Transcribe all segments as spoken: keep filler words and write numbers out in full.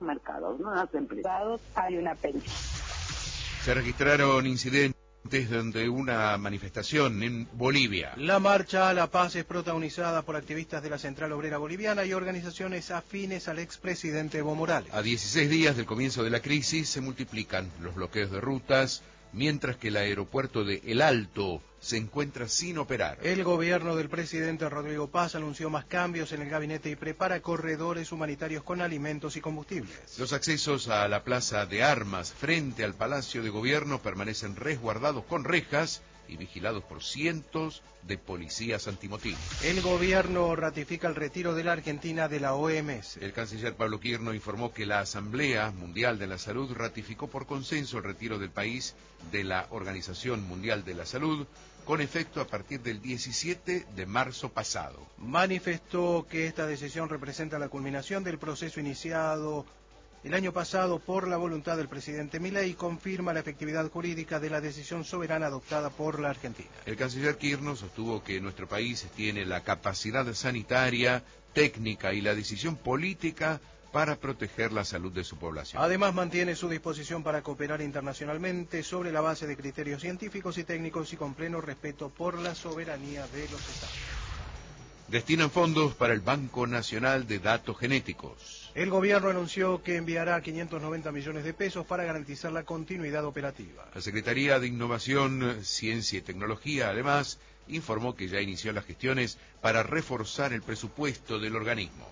mercados, no hacen privados. Hay una pensión. Se registraron incidentes durante una manifestación en Bolivia. La marcha a la paz es protagonizada por activistas de la Central Obrera Boliviana y organizaciones afines al expresidente Evo Morales. A dieciséis días del comienzo de la crisis se multiplican los bloqueos de rutas, mientras que el aeropuerto de El Alto se encuentra sin operar. El gobierno del presidente Rodrigo Paz anunció más cambios en el gabinete y prepara corredores humanitarios con alimentos y combustibles. Los accesos a la plaza de armas frente al Palacio de Gobierno permanecen resguardados con rejas y vigilados por cientos de policías antimotín. El gobierno ratifica el retiro de la Argentina de la O M S. El canciller Pablo Quirno informó que la Asamblea Mundial de la Salud ratificó por consenso el retiro del país de la Organización Mundial de la Salud, con efecto a partir del diecisiete de marzo pasado. Manifestó que esta decisión representa la culminación del proceso iniciado el año pasado por la voluntad del presidente Milei y confirma la efectividad jurídica de la decisión soberana adoptada por la Argentina. El canciller Quirno sostuvo que nuestro país tiene la capacidad sanitaria, técnica y la decisión política para proteger la salud de su población. Además, mantiene su disposición para cooperar internacionalmente sobre la base de criterios científicos y técnicos y con pleno respeto por la soberanía de los Estados. Destinan fondos para el Banco Nacional de Datos Genéticos. El gobierno anunció que enviará quinientos noventa millones de pesos para garantizar la continuidad operativa. La Secretaría de Innovación, Ciencia y Tecnología, además, informó que ya inició las gestiones para reforzar el presupuesto del organismo.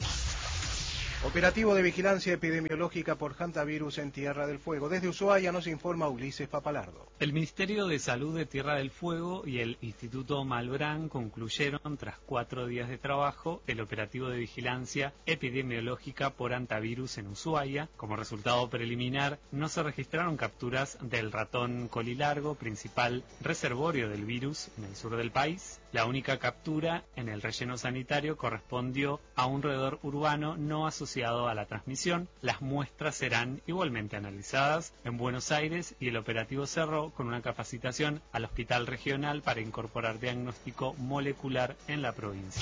Operativo de vigilancia epidemiológica por hantavirus en Tierra del Fuego. Desde Ushuaia nos informa Ulises Papalardo. El Ministerio de Salud de Tierra del Fuego y el Instituto Malbrán concluyeron, tras cuatro días de trabajo, el operativo de vigilancia epidemiológica por hantavirus en Ushuaia. Como resultado preliminar, no se registraron capturas del ratón colilargo, principal reservorio del virus en el sur del país. La única captura en el relleno sanitario correspondió a un roedor urbano no asociado a la transmisión. Las muestras serán igualmente analizadas en Buenos Aires y el operativo cerró con una capacitación al Hospital Regional para incorporar diagnóstico molecular en la provincia.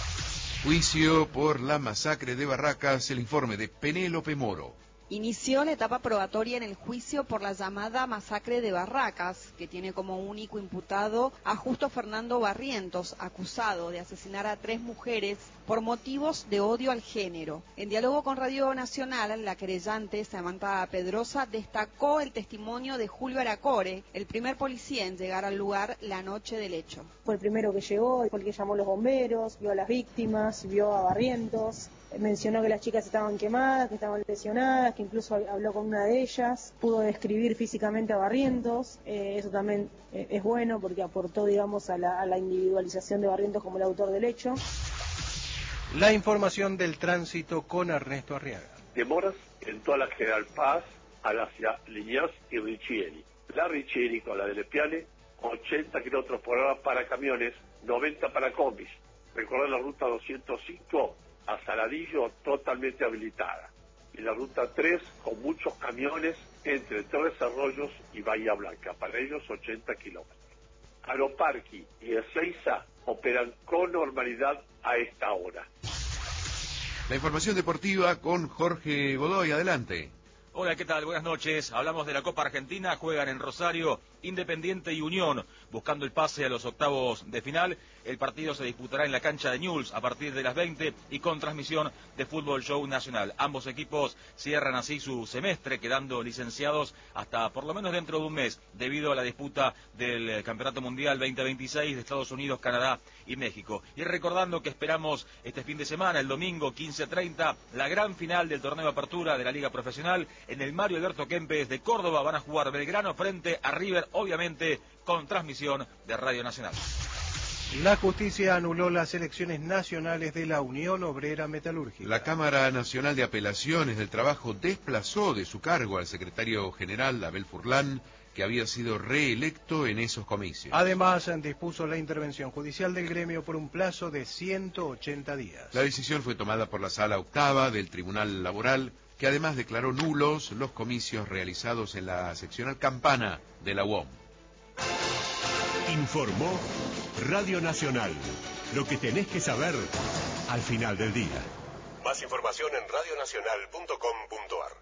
Juicio por la masacre de Barracas, el informe de Penélope Moro. Inició la etapa probatoria en el juicio por la llamada masacre de Barracas, que tiene como único imputado a Justo Fernando Barrientos, acusado de asesinar a tres mujeres por motivos de odio al género. En diálogo con Radio Nacional, la querellante Samantha Pedrosa destacó el testimonio de Julio Aracore, el primer policía en llegar al lugar la noche del hecho. Fue el primero que llegó, fue el que llamó a los bomberos, vio a las víctimas, vio a Barrientos. Mencionó que las chicas estaban quemadas, que estaban lesionadas, que incluso habló con una de ellas, pudo describir físicamente a Barrientos, eh, eso también eh, es bueno porque aportó, digamos, a la, a la individualización de Barrientos como el autor del hecho. La información del tránsito con Ernesto Arriaga. Demoras en toda la General Paz hacia Liniers y Riccieri. La Riccieri con la de Lepiane, ochenta kilómetros por hora para camiones, noventa para combis. Recorrer la ruta doscientos cinco a Saladillo totalmente habilitada. Y la ruta tres con muchos camiones entre Tres Arroyos y Bahía Blanca, para ellos ochenta kilómetros. Aeroparque y Ezeiza operan con normalidad a esta hora. La información deportiva con Jorge Godoy, adelante. Hola, ¿qué tal? Buenas noches. Hablamos de la Copa Argentina. Juegan en Rosario Independiente y Unión, buscando el pase a los octavos de final. El partido se disputará en la cancha de Newell's a partir de las veinte y con transmisión de Fútbol Show Nacional. Ambos equipos cierran así su semestre, quedando licenciados hasta por lo menos dentro de un mes, debido a la disputa del Campeonato Mundial veinte veintiséis de Estados Unidos, Canadá y México. Y recordando que esperamos este fin de semana, el domingo quince treinta, la gran final del torneo de apertura de la Liga Profesional. En el Mario Alberto Kempes de Córdoba van a jugar Belgrano frente a River, obviamente con transmisión de Radio Nacional. La justicia anuló las elecciones nacionales de la Unión Obrera Metalúrgica. La Cámara Nacional de Apelaciones del Trabajo desplazó de su cargo al secretario general Abel Furlan, que había sido reelecto en esos comicios. Además, dispuso la intervención judicial del gremio por un plazo de ciento ochenta días. La decisión fue tomada por la Sala Octava del Tribunal Laboral, que además declaró nulos los comicios realizados en la seccional Campana de la U O M. Informó Radio Nacional. Lo que tenés que saber al final del día. Más información en radionacional punto com punto ar.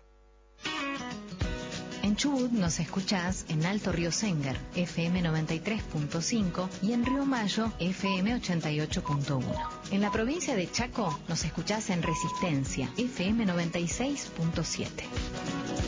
En Chubut nos escuchás en Alto Río Sengar, F M noventa y tres punto cinco, y en Río Mayo, F M ochenta y ocho punto uno. En la provincia de Chaco nos escuchás en Resistencia, F M noventa y seis punto siete.